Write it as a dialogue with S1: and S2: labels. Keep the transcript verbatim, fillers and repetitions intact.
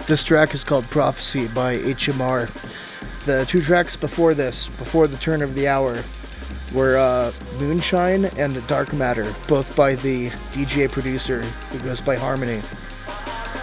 S1: This track is called Prophecy by H M R. The two tracks before this, before the turn of the hour, were uh, Moonshine and Dark Matter, both by the D J producer who goes by Harmony.